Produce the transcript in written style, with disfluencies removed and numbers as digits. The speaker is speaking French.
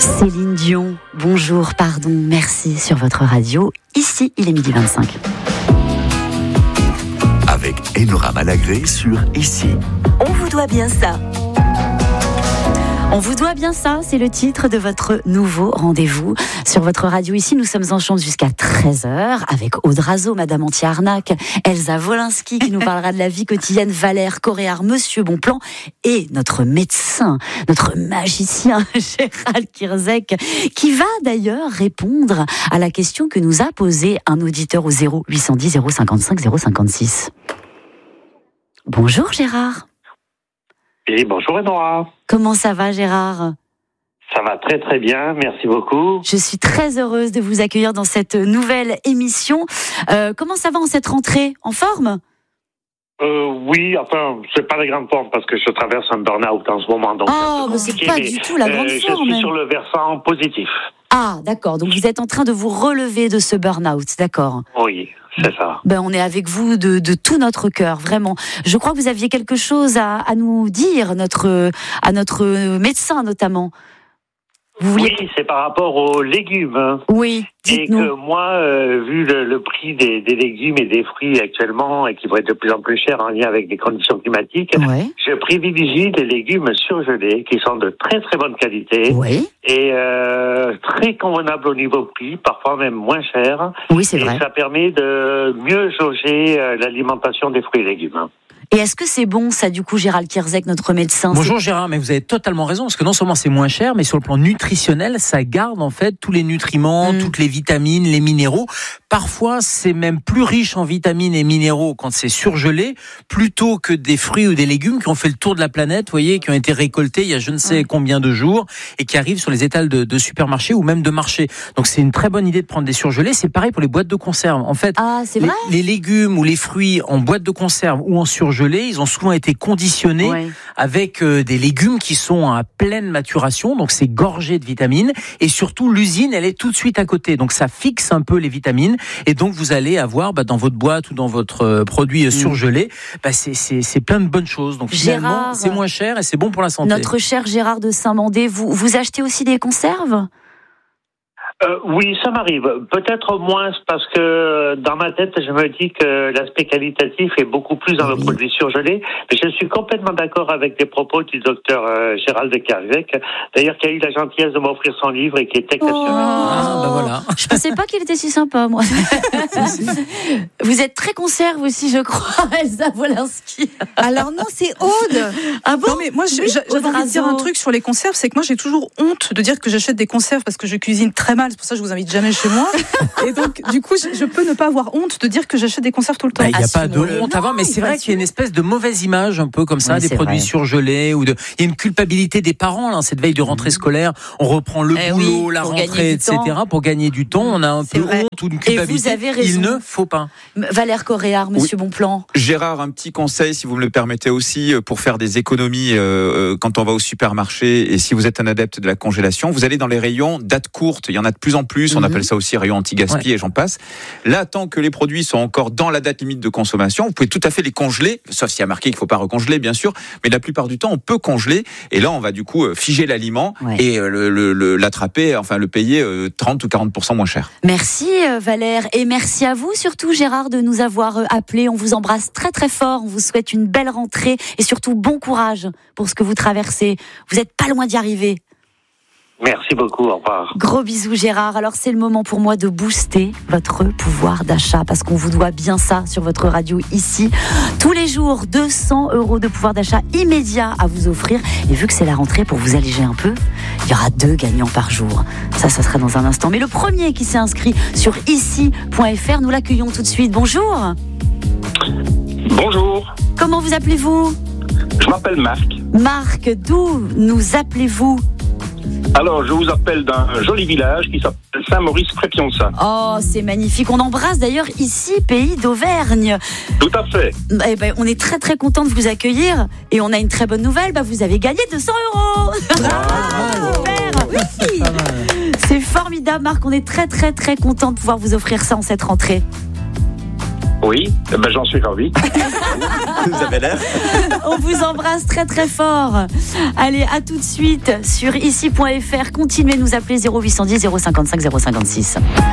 Céline Dion, bonjour, pardon, merci sur votre radio. Ici, il est 12h25. Avec Enora Malagré sur Ici. On vous doit bien ça. On vous doit bien ça, c'est le titre de votre nouveau rendez-vous sur votre radio. Ici, nous sommes en chante jusqu'à 13h avec Aude Razeau, Madame Anti-Arnaque, Elsa Wolinski qui nous parlera de la vie quotidienne, Valère Coréard, Monsieur Bonplan et notre médecin, notre magicien Gérald Kierzek qui va d'ailleurs répondre à la question que nous a posée un auditeur au 0810 055 056. Bonjour Gérard. Et bonjour Enora. Comment ça va Gérard ? Ça va très très bien, merci beaucoup. Je suis très heureuse de vous accueillir dans cette nouvelle émission. Comment ça va en cette rentrée ? En forme ? Oui, enfin, c'est pas la grande forme parce que je traverse un burn-out en ce moment. Donc mais c'est pas du tout la grande forme. Je suis sur le versant positif. Ah, d'accord. Donc vous êtes en train de vous relever de ce burn-out, d'accord ? Oui, c'est ça. On est avec vous de tout notre cœur, vraiment. Je crois que vous aviez quelque chose à nous dire, à notre médecin notamment. Oui, c'est par rapport aux légumes. Oui, dites-nous. Et que moi, vu le prix des légumes et des fruits actuellement, et qui vont être de plus en plus chers en lien avec les conditions climatiques, je privilégie les légumes surgelés, qui sont de très très bonne qualité, et très convenables au niveau prix, parfois même moins cher. Oui, c'est vrai. Et ça permet de mieux jauger l'alimentation des fruits et légumes. Et est-ce que c'est bon, ça, du coup, Gérald Kierzek, notre médecin ? Bonjour Gérard, mais vous avez totalement raison, parce que non seulement c'est moins cher, mais sur le plan nutritionnel, ça garde en fait tous les nutriments, toutes les vitamines, les minéraux. Parfois, c'est même plus riche en vitamines et minéraux quand c'est surgelé, plutôt que des fruits ou des légumes qui ont fait le tour de la planète, vous voyez, qui ont été récoltés il y a je ne sais combien de jours, et qui arrivent sur les étals de supermarchés ou même de marchés. Donc c'est une très bonne idée de prendre des surgelés. C'est pareil pour les boîtes de conserve. En fait, les légumes ou les fruits en boîte de conserve ou en surgelé, ils ont souvent été conditionnés avec des légumes qui sont à pleine maturation, donc c'est gorgé de vitamines, et surtout l'usine elle est tout de suite à côté, donc ça fixe un peu les vitamines, et donc vous allez avoir dans votre boîte ou dans votre produit surgelé, c'est plein de bonnes choses. Donc finalement Gérard, c'est moins cher et c'est bon pour la santé. Notre cher Gérard de Saint-Mandé, vous achetez aussi des conserves ? Oui, ça m'arrive. Peut-être moins parce que dans ma tête, je me dis que l'aspect qualitatif est beaucoup plus dans le produit surgelé. Mais je suis complètement d'accord avec les propos du docteur Gérald Kierzek, d'ailleurs qui a eu la gentillesse de m'offrir son livre et qui est exceptionnel. Voilà. Je pensais pas qu'il était si sympa, moi. Vous êtes très conserve aussi, je crois, Elsa Wolinski. Alors non, c'est Aude. Ah bon ? Non mais moi, j'avais envie de dire un truc sur les conserves, c'est que moi j'ai toujours honte de dire que j'achète des conserves parce que je cuisine très mal. C'est pour ça que je vous invite jamais chez moi. Et donc, du coup, je peux ne pas avoir honte de dire que j'achète des conserves tout le temps. Il n'y a pas de honte à avoir, mais c'est vrai qu'il y a une espèce de mauvaise image, un peu comme ça, des produits surgelés. Il y a une culpabilité des parents, là, cette veille de rentrée scolaire. On reprend le boulot, la rentrée, etc. Pour gagner du temps, on a un peu honte ou une culpabilité. Et vous avez raison. Il ne faut pas. Valère Coréard, Monsieur Bonplan. Gérard, un petit conseil, si vous me le permettez aussi, pour faire des économies quand on va au supermarché, et si vous êtes un adepte de la congélation, vous allez dans les rayons date courte. Il y en a de plus en plus. On appelle ça aussi rayon anti-gaspi et j'en passe. Là, tant que les produits sont encore dans la date limite de consommation, vous pouvez tout à fait les congeler, sauf s'il y a marqué qu'il ne faut pas recongeler, bien sûr. Mais la plupart du temps, on peut congeler. Et là, on va du coup figer l'aliment et l'attraper, enfin le payer 30 ou 40% moins cher. Merci Valère, et merci à vous surtout Gérard de nous avoir appelés. On vous embrasse très très fort. On vous souhaite une belle rentrée et surtout bon courage pour ce que vous traversez. Vous n'êtes pas loin d'y arriver. Merci beaucoup, au revoir. Gros bisous Gérard. Alors c'est le moment pour moi de booster votre pouvoir d'achat parce qu'on vous doit bien ça sur votre radio ici. Tous les jours, 200 € de pouvoir d'achat immédiat à vous offrir. Et vu que c'est la rentrée, pour vous alléger un peu, il y aura 2 gagnants par jour. Ça sera dans un instant. Mais le premier qui s'est inscrit sur ici.fr, nous l'accueillons tout de suite. Bonjour. Bonjour. Comment vous appelez-vous ? Je m'appelle Marc. Marc, d'où nous appelez-vous ? Alors, je vous appelle d'un joli village qui s'appelle Saint-Maurice-Prépionça. Oh, c'est magnifique. On embrasse d'ailleurs ici, pays d'Auvergne. Tout à fait. Eh ben, on est très très content de vous accueillir et on a une très bonne nouvelle. Vous avez gagné 200 €. Super. Oui. C'est formidable, Marc. On est très très très content de pouvoir vous offrir ça en cette rentrée. Oui, j'en suis ravi. Vous avez l'air. On vous embrasse très très fort. Allez, à tout de suite sur ici.fr. Continuez de nous appeler 0810 055 056.